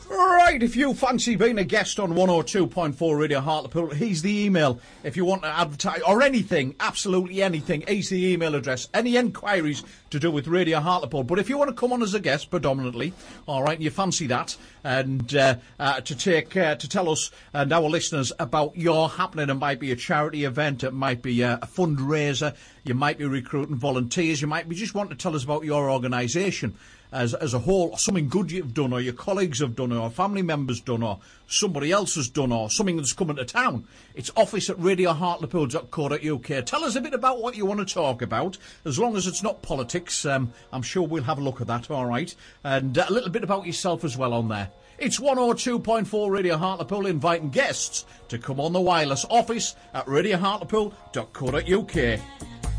Right, if you fancy being a guest on 102.4 Radio Hartlepool, here's the email. If you want to advertise, or anything, absolutely anything, here's the email address. Any enquiries to do with Radio Hartlepool. But if you want to come on as a guest, predominantly, all right, and you fancy that, and to tell us and our listeners about your happening, it might be a charity event, it might be a fundraiser, you might be recruiting volunteers, you might be just want to tell us about your organisation as a whole, or something good you've done, or your colleagues have done, or family members done, or somebody else has done, or something that's coming to town. It's office@radiohartlepool.co.uk. Tell us a bit about what you want to talk about, as long as it's not politics. I'm sure we'll have a look at that, all right, and a little bit about yourself as well on there. It's 102.4 Radio Hartlepool inviting guests to come on the wireless, office@radiohartlepool.co.uk.